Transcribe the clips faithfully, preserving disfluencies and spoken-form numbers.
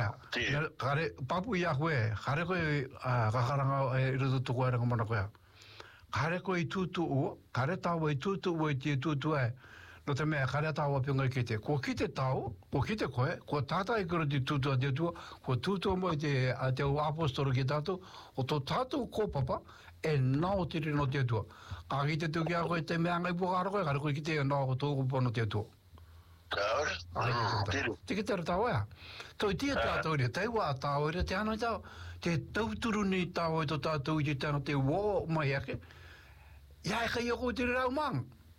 Ya. Kare papu ya koe, kare koe kakaranga e rutu tuku e ranga mana koe. Kare koe i tutu ua, kare tau i tutu ua i tia tutu e. No te mea kare tau api ngai kite. Ko kite tau, ko kite koe, ko tata i kura ti tutu a te tua, ko tutu mo i te, a te o apostolo ki tatu, o to tatu ko papa, e nao tiri no te tua. Ka kite tu ki a koe te mea ngai puka koe, kare koe kite e nao ko tōku pono te tua. Te kite tau ea. Toi tia tātou ere, te wā tātou ere, te anai tau, te tauturu ni tātou e to tātou i te tanga te wō mai ake, ia e kai oko te rau mang.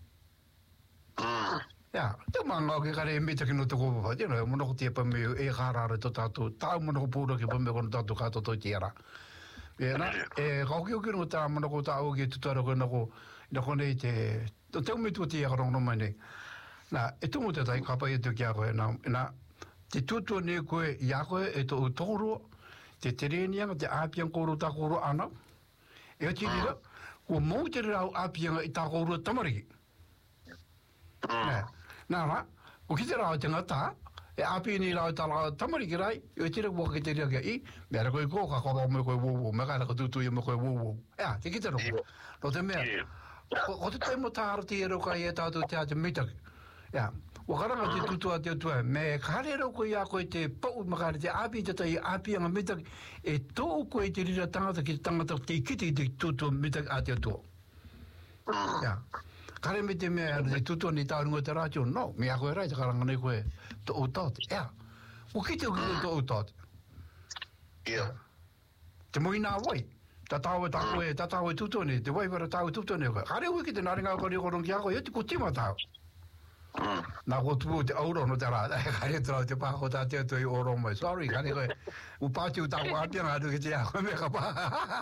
Ia, te manga o ke kare e meta ki no te kōpapa, te no, monoko tia pameo e kārare to tātou, tāu monoko pūra ki pameo kono tātou kātou toi tiara. Ia na, e kauki o kiro tā monoko tāu ki tutara koe nako, nako nei te, te umitua tia karongo mai nei. Na, e tungu te tai kapa e tu kia koe, na, na, te tutua ne koe i a koe e to utoro, te terenianga, te āpiang kōru tā kōru anau, e o tirira, ko mō te rau āpianga i tā kōru tamariki. Nā rā, ko ki te rau te ngata, e āpi ni rau tā rau tamariki rai, e o tira kua ki te rea kia i, mea koe kō ka koro me koe wōwō, me kai raka tutu i me koe wōwō. Ea, te ki te roko. No te mea, ko te taimo tāra te ero kai e tātou te ate mitaki. Ya, wakaranga te tutua te tua, me kare rau koe ia koe te pau makare te api te tai api anga mitaki, e tō koe te rira tangata ki te tangata te kiti te tutua mitaki a te tua. Ya, kare me te mea te tutua ni tāunga te rātio, no, me a koe rai te karanga nei koe tō utaute, ya, o kite o kite tō utaute. Ya. Te moi nā wai, ta tāua tā koe, ta tāua tutua ne, te waivara tāua tutua ne koe, kare ui ki te naringa kore korongi a koe, e te ko tima tāu. Nā ko tupu te auro no te rā, kare trau te pāko tā te atu i oro mai, sorry, kare koe, u pāti u tāko āpianga atu ki te a koe me ka pā.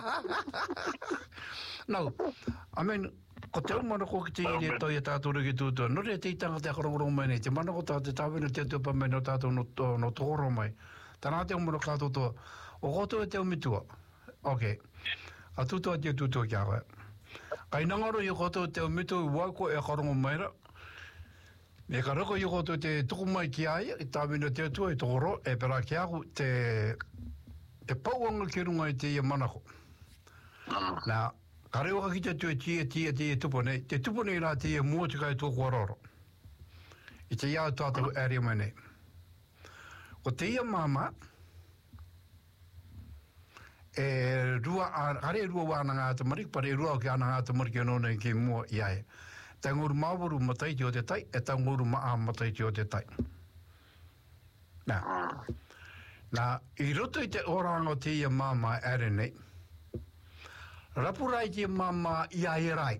Nau, I mean, ko te umana ko ki te iri e toi e tātou ki tūtua, no re te itanga te akarongo mai nei, te mana ko tā te tāwina te atu pa mai no tātou no, no tōro mai, tā nā te umana kātou toa, o koto e te umitua, ok, a tūtua te tūtua kia koe. Kai nangaro i koto te umitua i wako e akarongo mai ra, me ka rako i koto te tuku mai ki aia, i tāwina te atua i tōro, e pera ki aku te, te pauanga ki runga i te ia manako. Nā, ka rewa ki te tue tia tia tia tupone, te tupone i rā te ia mua te kai tōku aroro. I te iau tātou area mai nei. Ko te ia mama, e rua, kare rua wāna ngā tamariki, pare rua ki ana ngā tamariki anō nei ki mua i aia. Ta nguru mawaru matai o te tai, e ta nguru maa matai o te tai. Nā, nā, i roto i te oranga te ia māma ere nei, rapurai te māma i ae rai.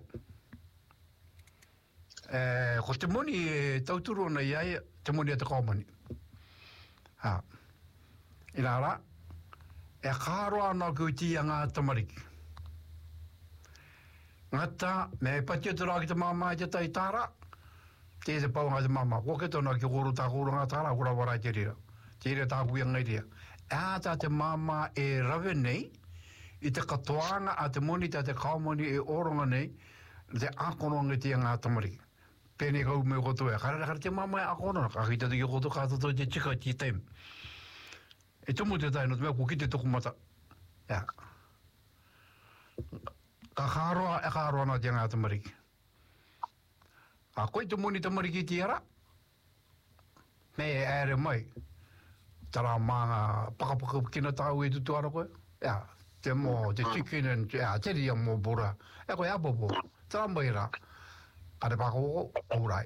E, ko te moni e tauturu na i ae, te moni e te kaumani. Ha, i nā rā, e kāroa nā kui ti a ngā tamariki. Ngata, me pati te rā ki te māma i te tai tāra, te te pau ngā te māma, koke tōna ki koro tā koro ngā tāra, kura warai te rira, te rira tā kuia ngai rea. Ā tā te māma e rawe nei, i te katoanga a te moni tā te kaumoni e oronga nei, te akoronga te ngā tamariki. Pēne kau me koto e, kare kare te māma e akoronga, ka ki te ki koto kātoto i te tika i te teim. E tumu te tai, no te mea ko ki te tuku mata. Ja. Ka kāroa e kāroa nā te ngā tamariki. A koe te moni tamariki ti ara, me e ere mai, tara manga pakapaka kina tāu e tutu ara koe, ea, te mō, te chicken and, ea, te ria mō bora, e koe apopo, tara mai rā, kare pakako, aurai.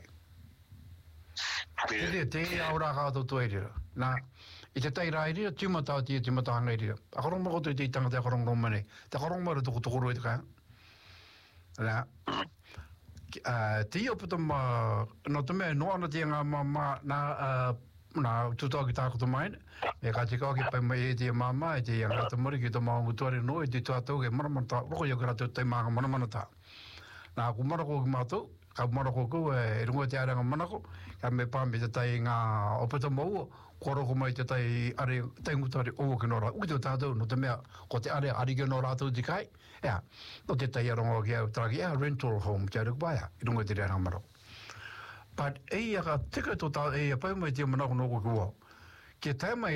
Te rea, te aura kātou tu e rira. Nā, i te teira e rira, tumata o tia tumata hanga e rira. A karonga koto i te itanga te karonga mane, te karonga mara toko toko roi te kaya. Nā, uh, te ia puta ma, no te mea noana te ngā mama, nā, uh, nā, tutau ki tākoto mai, e ka te kau ki pai mai e te mama, e te ia ngā te mori ki te maungu tuare no, e te tuatau ke maramanata, roko ia kara te te maanga maramanata. Nā, ku marako ki mātou, ka marako ku e rungo te aranga manako, ka me pāmbi te tai ngā opeta maua, koroko mai te tai are, tai ngutari o ki nora, uki te tātou, no te mea, ko te are ari ki nora atu te kai, ea, no te tai arongo ki au traki, ea, rental home, te aru kubaya, i rungo te aranga manako. But e ia ka tika to tā, e ia pai mai te manako noko ki wau, ke tai mai